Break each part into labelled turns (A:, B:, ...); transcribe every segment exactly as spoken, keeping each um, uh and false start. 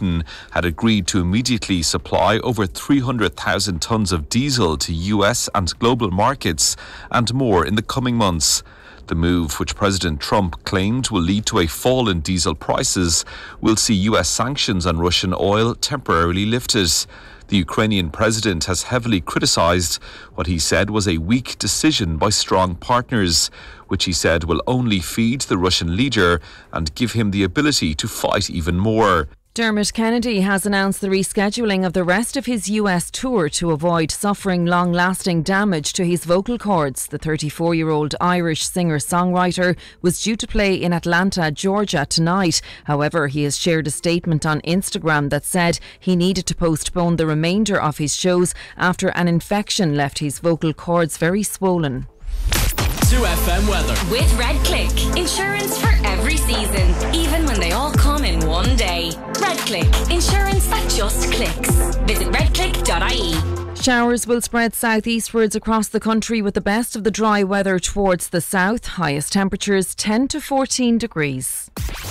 A: Putin had agreed to immediately supply over three hundred thousand tonnes of diesel to U S and global markets and more in the coming months. The move, which President Trump claimed will lead to a fall in diesel prices, will see U S sanctions on Russian oil temporarily lifted. The Ukrainian president has heavily criticised what he said was a weak decision by strong partners, which he said will only feed the Russian leader and give him the ability to fight even more.
B: Dermot Kennedy has announced the rescheduling of the rest of his U S tour to avoid suffering long-lasting damage to his vocal cords. The thirty-four-year-old Irish singer-songwriter was due to play in Atlanta, Georgia tonight. However, he has shared a statement on Instagram that said he needed to postpone the remainder of his shows after an infection left his vocal cords very swollen.
C: two F M weather.
D: With RedClick. Insurance for every season, even when they all come in one day. RedClick. Insurance that just clicks. Visit redclick dot I E.
B: Showers will spread southeastwards across the country with the best of the dry weather towards the south. Highest temperatures ten to fourteen degrees.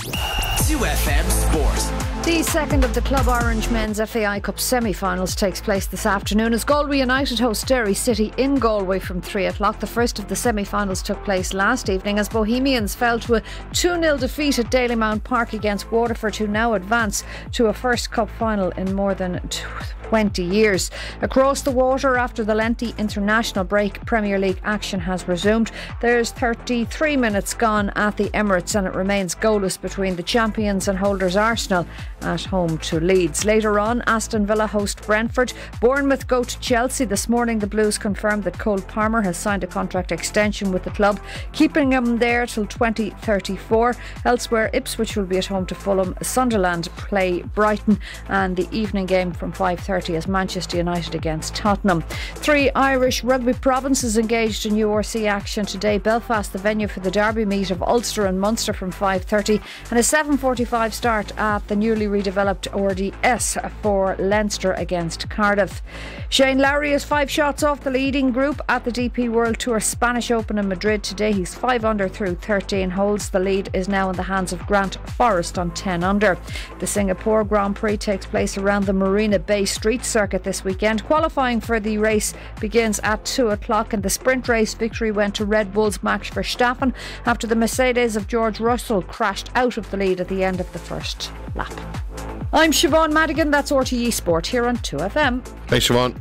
C: two F M Sport.
E: The second of the Club Orange Men's F A I Cup semi-finals takes place this afternoon as Galway United host Derry City in Galway from three o'clock. The first of the semi-finals took place last evening as Bohemians fell to a two nil defeat at Dalymount Park against Waterford, who now advance to a first cup final in more than twenty years. Across the water, after the lengthy international break, Premier League action has resumed. There's thirty-three minutes gone at the Emirates and it remains goalless between the champions and holders Arsenal at home to Leeds. Later on, Aston Villa host Brentford. Bournemouth go to Chelsea. This morning the Blues confirmed that Cole Palmer has signed a contract extension with the club, keeping him there till twenty thirty-four. Elsewhere, Ipswich will be at home to Fulham. Sunderland play Brighton, and the evening game from five thirty is Manchester United against Tottenham. Three Irish rugby provinces engaged in U R C action today. Belfast the venue for the derby meet of Ulster and Munster from five thirty, and a seven forty-five start at the newly redeveloped R D S for Leinster against Cardiff. Shane Lowry is five shots off the leading group at the D P World Tour Spanish Open in Madrid today. He's five under through thirteen holes. The lead is now in the hands of Grant Forrest on ten under. The Singapore Grand Prix takes place around the Marina Bay Street Circuit this weekend. Qualifying for the race begins at two o'clock, and the sprint race victory went to Red Bull's Max Verstappen after the Mercedes of George Russell crashed out of the lead at the end of the first lap. I'm Siobhan Madigan, that's R T E Sport here on two F M.
F: Hey Siobhan.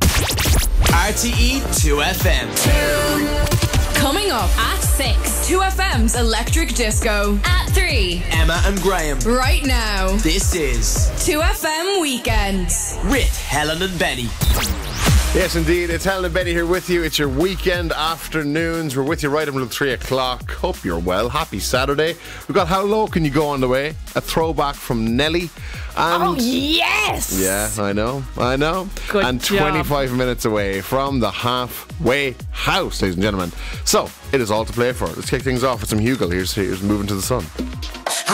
C: R T E two F M.
D: Coming up at six.
G: two F M's Electric Disco.
D: At three.
C: Emma and Graham.
G: Right now.
C: This is
G: two F M Weekends.
C: with Helen and Benny.
F: Yes, indeed. It's Helen and Benny here with you. It's your weekend afternoons. We're with you right up until three o'clock. Hope you're well. Happy Saturday. We've got How Low Can You Go on the way? A throwback from Nelly. And
E: Oh, yes!
F: yeah, I know. I know.
E: Good
F: and
E: job.
F: twenty-five minutes away from the halfway house, ladies and gentlemen. So, it is all to play for. Let's kick things off with some Hugel. Here's, here's Moving to the Sun.